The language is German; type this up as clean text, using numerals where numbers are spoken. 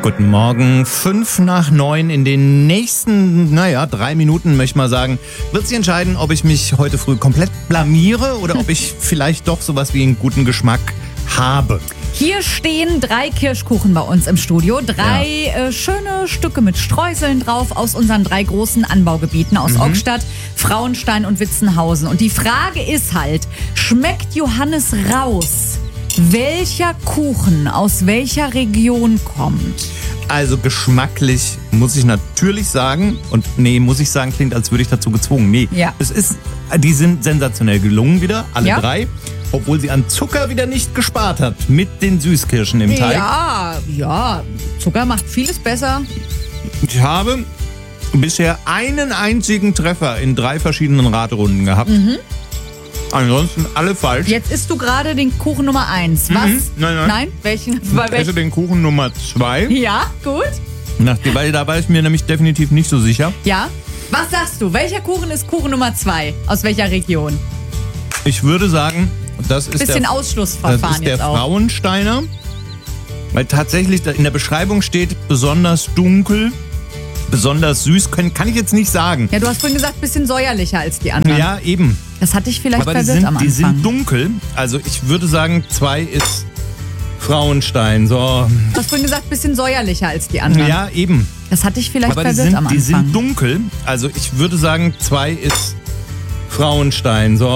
Guten Morgen, 8:55 in den nächsten, 3 Minuten, möchte ich mal sagen, wird sich entscheiden, ob ich mich heute früh komplett blamiere oder ob ich vielleicht doch sowas wie einen guten Geschmack habe. Hier stehen 3 Kirschkuchen bei uns im Studio. 3 schöne Stücke mit Streuseln drauf aus unseren 3 großen Anbaugebieten aus Ockstadt, Frauenstein und Witzenhausen. Und die Frage ist halt, schmeckt Johannes raus, welcher Kuchen aus welcher Region kommt? Also geschmacklich muss ich natürlich sagen, klingt, als würde ich dazu gezwungen. Nee, Ja. Die sind sensationell gelungen wieder, alle Ja. 3. Obwohl sie an Zucker wieder nicht gespart hat mit den Süßkirschen im Teig. Ja, Zucker macht vieles besser. Ich habe bisher einen einzigen Treffer in 3 verschiedenen Raterunden gehabt. Ansonsten alle falsch. Jetzt isst du gerade den Kuchen Nummer 1. Was? Nein. Welchen? Ich esse den Kuchen Nummer 2. Ja, gut. Weil da war ich mir nämlich definitiv nicht so sicher. Ja. Was sagst du? Welcher Kuchen ist Kuchen Nummer 2? Aus welcher Region? Ich würde sagen, das ist Bisschen der Ausschlussverfahren jetzt auch. Frauensteiner. Weil tatsächlich in der Beschreibung steht besonders dunkel, besonders süß. Kann ich jetzt nicht sagen. Ja, du hast vorhin gesagt, bisschen säuerlicher als die anderen. Ja, eben. Das hat dich vielleicht Aber verwirrt am Anfang. die sind dunkel. Also ich würde sagen, 2 ist Frauenstein. So. Du hast vorhin gesagt, bisschen säuerlicher als die anderen. Ja, eben. Das hat dich vielleicht Aber verwirrt am Anfang. die sind dunkel. Also ich würde sagen, 2 ist Frauenstein. So.